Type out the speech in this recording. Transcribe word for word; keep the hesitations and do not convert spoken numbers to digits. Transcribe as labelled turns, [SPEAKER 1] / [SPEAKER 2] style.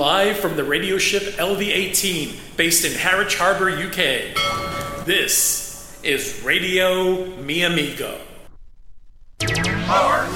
[SPEAKER 1] Live from the radio ship L V eighteen, based in Harwich Harbour, U K. This is Radio Mi Amigo.
[SPEAKER 2] Hard